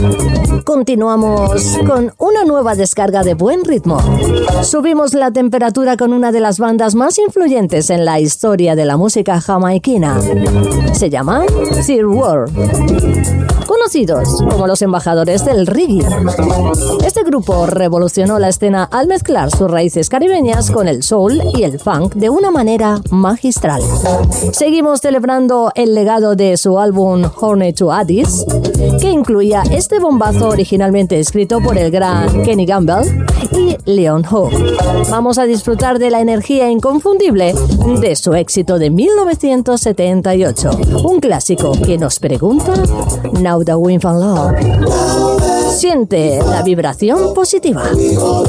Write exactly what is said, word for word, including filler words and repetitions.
Continuamos con una nueva descarga de buen ritmo. Subimos la temperatura con una de las bandas más influyentes en la historia de la música jamaiquina. Se llama Third World, conocidos como los embajadores del reggae. Este grupo revolucionó la escena al mezclar sus raíces caribeñas con el soul y el funk de una manera magistral. Seguimos celebrando el legado de su álbum Journey to Addis, que incluía este bombazo originalmente escrito por el gran Kenny Gamble y Leon Hook. Vamos a disfrutar de la energía inconfundible de su éxito de mil novecientos setenta y ocho, un clásico que nos pregunta Now That We Found Love. Siente la vibración positiva.